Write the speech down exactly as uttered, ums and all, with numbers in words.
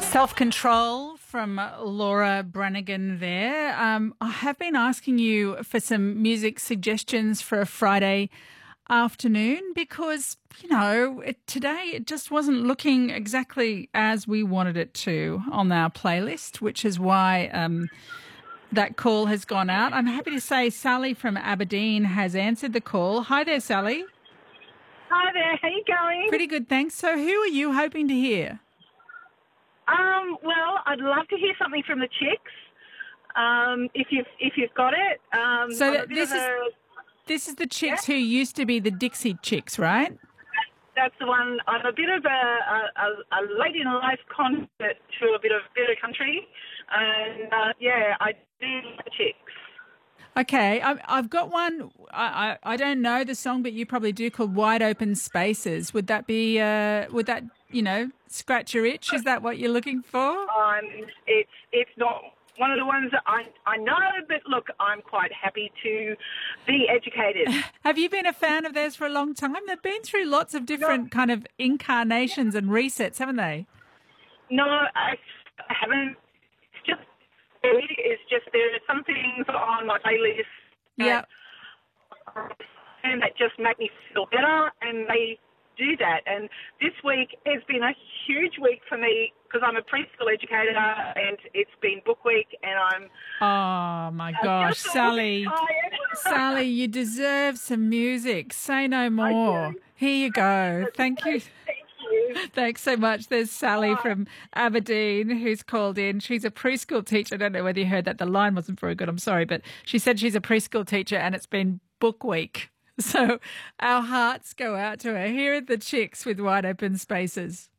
Self-Control from Laura Branigan there. Um, I have been asking you for some music suggestions for a Friday afternoon because, you know, it, today it just wasn't looking exactly as we wanted it to on our playlist, which is why um, that call has gone out. I'm happy to say Sally from Aberdeen has answered the call. Hi there, Sally. Hi there, how you going? Pretty good, thanks. So who are you hoping to hear? Um, well, I'd love to hear something from the Chicks, um, if you've if you've got it. Um, So I'm a that, bit this of is a, this is the Chicks who used to be the Dixie Chicks, right? that's the one. I'm a bit of a, a, a late in life convert to a bit of bit of country, and uh, yeah, I do like the Chicks. Okay, I, I've got one. I, I I don't know the song, but you probably do, called "Wide Open Spaces." Would that be? Uh, would that you know scratch your itch? Is that what you're looking for? Um, it's it's not one of the ones that I I know, but look, I'm quite happy to be educated. Have you been a fan of theirs for a long time? They've been through lots of different No. kind of incarnations and resets, haven't they? No, I haven't. It's just it's just there are some things on my playlist Yeah. that, and that just make me feel better, and they do that. And this week has been a huge week for me because I'm a preschool educator, and it's been book week, and I'm Oh my I'm gosh, just a Sally. little tired. Sally, you deserve some music. Say no more. Here you go. Thank you. Thank you. Thanks so much. There's Sally from Aberdeen who's called in. She's a preschool teacher. I don't know whether you heard that. The line wasn't very good. I'm sorry. But she said she's a preschool teacher and it's been book week. So our hearts go out to her. Here are the Chicks with Wide Open Spaces.